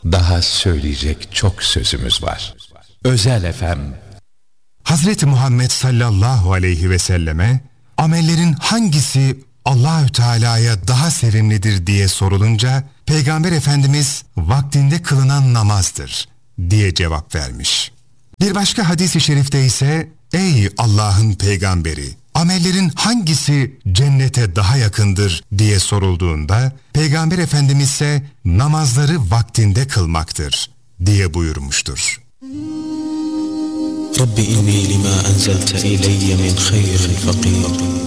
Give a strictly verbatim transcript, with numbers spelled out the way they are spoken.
Daha söyleyecek çok sözümüz var. Özel F M. Hazreti Muhammed sallallahu aleyhi ve selleme amellerin hangisi Allahü Teala'ya daha sevimlidir diye sorulunca Peygamber Efendimiz vaktinde kılınan namazdır diye cevap vermiş. Bir başka hadis-i şerifte ise ey Allah'ın peygamberi, amellerin hangisi cennete daha yakındır diye sorulduğunda Peygamber Efendimiz ise namazları vaktinde kılmaktır diye buyurmuştur. Rabbi inni lima enzelte ileyye min hayrin fakir.